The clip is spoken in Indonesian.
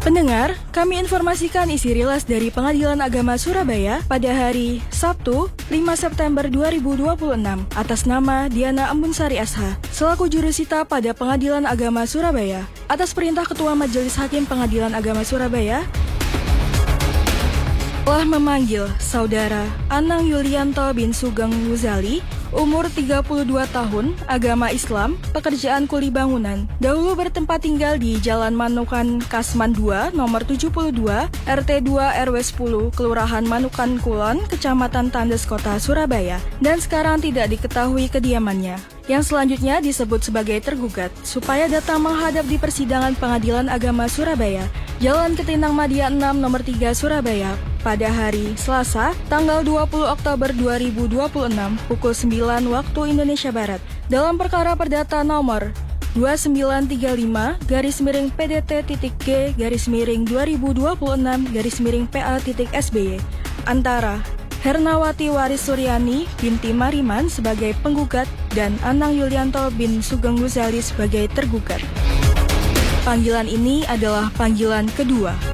Pendengar, kami informasikan isi rilis dari Pengadilan Agama Surabaya pada hari Sabtu 5 September 2026 atas nama Diana Embunsari SH selaku jurusita pada Pengadilan Agama Surabaya. Atas perintah Ketua Majelis Hakim Pengadilan Agama Surabaya telah memanggil Saudara Anang Yulianto bin Sugeng Ghazali, umur 32 tahun, agama Islam, pekerjaan kuli bangunan. Dahulu bertempat tinggal di Jalan Manukan Kasman 2, nomor 72, RT 2 RW 10, Kelurahan Manukan Kulon, Kecamatan Tandes, Kota Surabaya. Dan sekarang tidak diketahui kediamannya. Yang selanjutnya disebut sebagai tergugat, supaya datang menghadap di persidangan Pengadilan Agama Surabaya, Jalan Ketinang Madia 6, nomor 3, Surabaya, pada hari Selasa, tanggal 20 Oktober 2026, pukul 9 waktu Indonesia Barat, dalam perkara perdata nomor 2935-G-PDT.G-2026-PA.SBY antara Hernawati Waris Suryani binti Mariman sebagai penggugat dan Anang Yulianto bin Sugeng Ghazali sebagai tergugat. Panggilan ini adalah panggilan kedua.